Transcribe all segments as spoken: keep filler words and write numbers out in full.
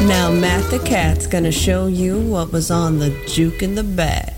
Now Matt the Cat's gonna show you what was on the juke in the back.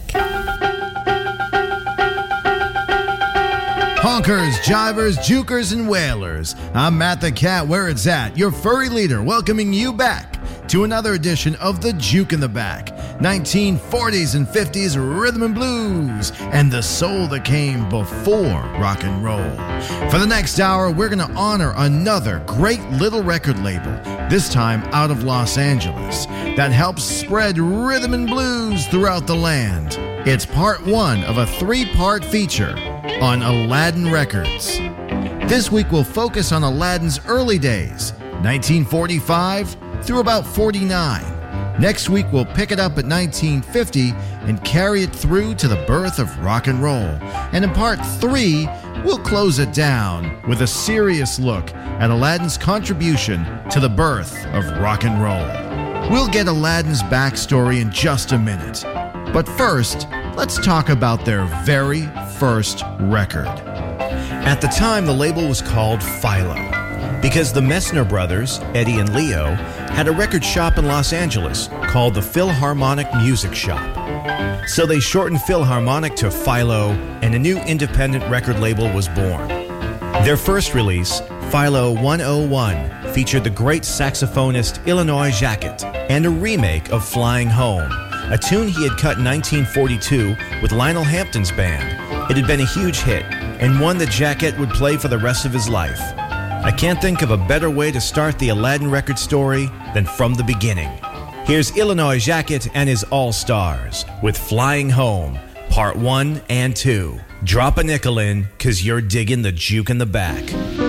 Honkers, jivers, jukers, and whalers. I'm Matt the Cat, where it's at, your furry leader, welcoming you back to another edition of the Juke in the Back. nineteen forties and fifties rhythm and blues, and the soul that came before rock and roll. For the next hour, we're going to honor another great little record label, this time out of Los Angeles, that helps spread rhythm and blues throughout the land. It's part one of a three-part feature on Aladdin Records. This week we'll focus on Aladdin's early days, nineteen forty-five through about forty-nine. Next week we'll pick it up at nineteen fifty and carry it through to the birth of rock and roll. And in part three, we'll close it down with a serious look at Aladdin's contribution to the birth of rock and roll. We'll get Aladdin's backstory in just a minute. But first, let's talk about their very first record. At the time, the label was called Philo, because the Messner brothers, Eddie and Leo, had a record shop in Los Angeles called the Philharmonic Music Shop. So they shortened Philharmonic to Philo, and a new independent record label was born. Their first release, Philo one oh one, featured the great saxophonist Illinois Jacquet and a remake of Flying Home, a tune he had cut in nineteen forty-two with Lionel Hampton's band. It had been a huge hit, and one that Jacquet would play for the rest of his life. I can't think of a better way to start the Aladdin record story than from the beginning. Here's Illinois Jacquet and his All-Stars with Flying Home, Part one and two. Drop a nickel in, 'cause you're digging the juke in the back.